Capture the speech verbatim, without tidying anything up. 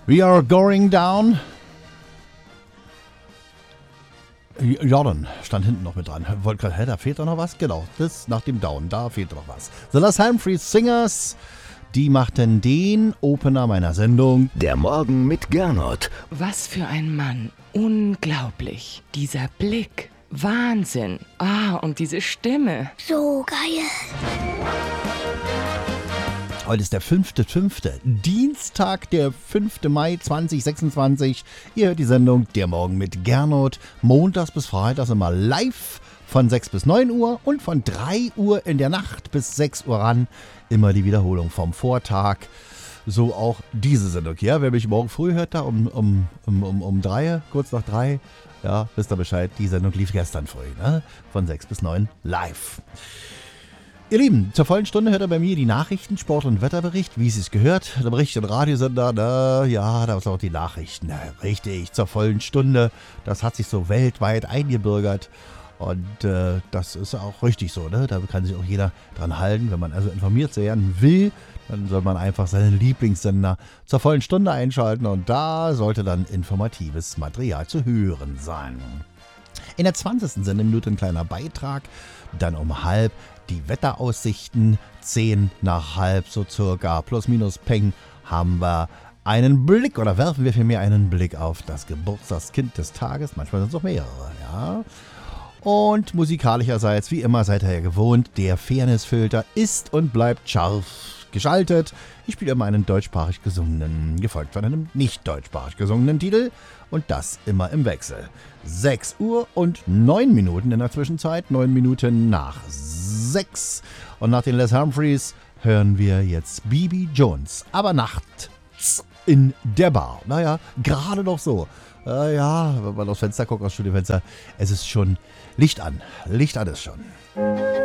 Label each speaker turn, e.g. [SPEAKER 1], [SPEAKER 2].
[SPEAKER 1] We are going down. Jordan stand hinten noch mit dran. Wollte gerade, hä, da fehlt doch noch was? Genau, das nach dem Down, da fehlt noch was. The Los Humphreys Singers, die machten den Opener meiner Sendung.
[SPEAKER 2] Der Morgen mit Gernot.
[SPEAKER 3] Was für ein Mann. Unglaublich. Dieser Blick. Wahnsinn. Ah, und diese Stimme.
[SPEAKER 4] So geil.
[SPEAKER 1] Heute ist der fünfte fünfte Dienstag, der fünfte Mai zweitausendsechsundzwanzig. Ihr hört die Sendung Der Morgen mit Gernot. Montags bis Freitags immer live von sechs bis neun Uhr und von drei Uhr in der Nacht bis sechs Uhr ran. Immer die Wiederholung vom Vortag. So auch diese Sendung. Ja, wer mich morgen früh hört, da um, um, um, um, um drei, kurz nach drei, ja, wisst ihr Bescheid, die Sendung lief gestern früh, ne? Von sechs bis neun live. Ihr Lieben, zur vollen Stunde hört ihr bei mir die Nachrichten, Sport- und Wetterbericht, wie es sich gehört. Der Bericht und Radiosender, na, ja, da ist auch die Nachrichten. Richtig, zur vollen Stunde. Das hat sich so weltweit eingebürgert. Und äh, das ist auch richtig so, ne? Da kann sich auch jeder dran halten. Wenn man also informiert werden will, dann soll man einfach seinen Lieblingssender zur vollen Stunde einschalten. Und da sollte dann informatives Material zu hören sein. In der zwanzigsten Sendeminute ein kleiner Beitrag. Dann um halb die Wetteraussichten, zehn nach halb so circa, plus minus peng, haben wir einen Blick oder werfen wir vielmehr einen Blick auf das Geburtstagskind des Tages. Manchmal sind es auch mehrere, ja. Und musikalischerseits, wie immer seid ihr ja gewohnt, der Fairnessfilter ist und bleibt scharf geschaltet. Ich spiele immer einen deutschsprachig gesungenen, gefolgt von einem nicht deutschsprachig gesungenen Titel. Und das immer im Wechsel. sechs Uhr und neun Minuten in der Zwischenzeit. neun Minuten nach sechs. Und nach den Les Humphreys hören wir jetzt B B Jones. Aber nachts in der Bar. Naja, gerade noch so. Äh, ja, wenn man aufs Fenster guckt, aufs Studiofenster, es ist schon Licht an. Licht an ist schon.